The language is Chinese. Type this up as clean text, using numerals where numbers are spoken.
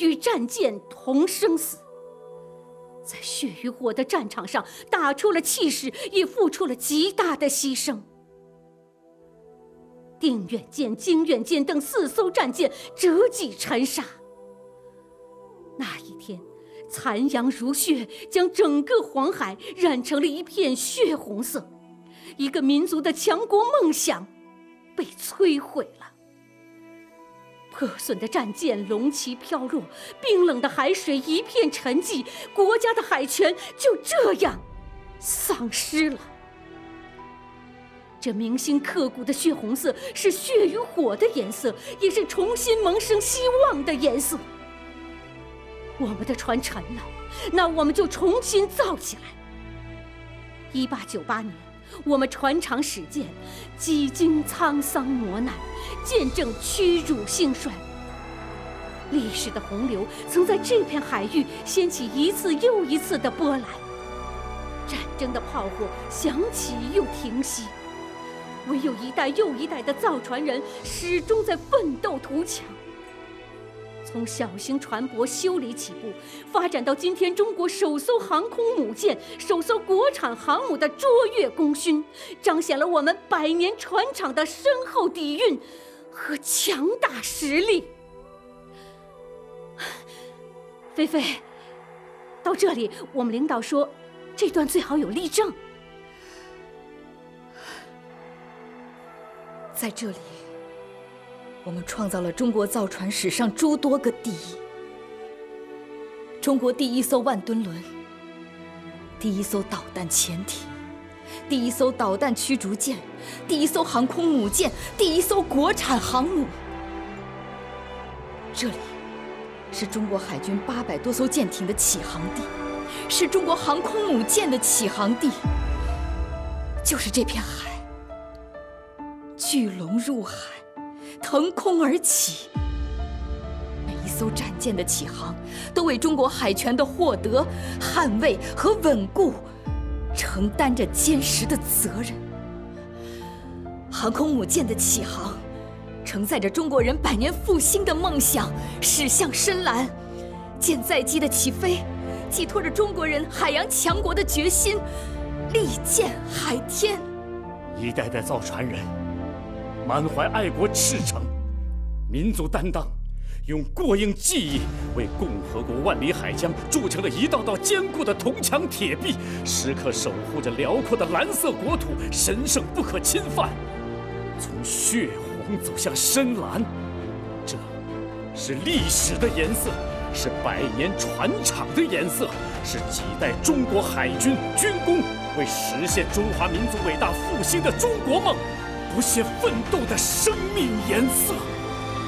与战舰同生死，在血与火的战场上打出了气势，也付出了极大的牺牲。定远舰、经远舰等4艘战舰折戟沉沙。那一天，残阳如血，将整个黄海染成了一片血红色，一个民族的强国梦想被摧毁了。破损的战舰龙旗飘落，冰冷的海水一片沉寂，国家的海权就这样丧失了。这铭心刻骨的血红色，是血与火的颜色，也是重新萌生希望的颜色。我们的船沉了，那我们就重新造起来。1898年，我们船厂始建，几经沧桑磨难，见证屈辱兴衰。历史的洪流曾在这片海域掀起一次又一次的波澜，战争的炮火响起又停息，唯有一代又一代的造船人始终在奋斗图强。从小型船舶修理起步，发展到今天中国首艘航空母舰、首艘国产航母的卓越功勋，彰显了我们100年船厂的深厚底蕴和强大实力。菲菲，到这里，我们领导说，这段最好有例证。 在这里，我们创造了中国造船史上诸多个第一：中国第1艘万吨轮，第1艘导弹潜艇，第1艘导弹驱逐舰，第1艘航空母舰，第1艘国产航母。这里是中国海军800多艘舰艇的起航地，是中国航空母舰的起航地。就是这片海，巨龙入海，腾空而起。每一艘战舰的起航，都为中国海权的获得、捍卫和稳固承担着坚实的责任。航空母舰的起航，承载着中国人100年复兴的梦想驶向深蓝；舰载机的起飞，寄托着中国人海洋强国的决心，利剑海天。 一代代造船人满怀爱国赤诚、民族担当，用过硬技艺为共和国万里海疆筑成了一道道坚固的铜墙铁壁，时刻守护着辽阔的蓝色国土，神圣不可侵犯。从血红走向深蓝，这是历史的颜色，是100年船厂的颜色，是几代中国海军军工为实现中华民族伟大复兴的中国梦不懈奋斗的生命颜色。